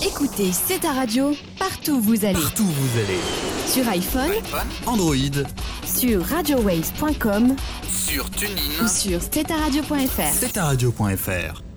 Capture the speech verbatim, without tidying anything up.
Écoutez C'est ta radio, partout où vous allez. Partout où vous allez. Sur iPhone, Android, sur radio waves point com, sur TuneIn ou sur c'est ta radio point f r. c'est ta radio point f r.